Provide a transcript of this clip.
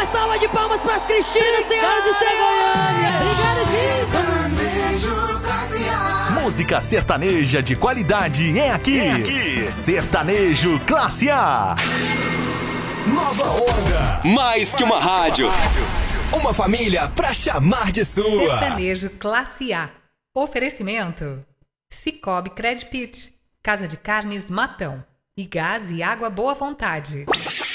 Uma salva de palmas pras Cristinas, senhoras e senhores. Obrigada, gente. Música sertaneja de qualidade é aqui. Sertanejo Classe A. Nova Onda. Mais que uma rádio. Uma família pra chamar de sua. Sertanejo Classe A. Oferecimento: Cicobi Credpit, Casa de Carnes Matão e Gás e Água Boa Vontade.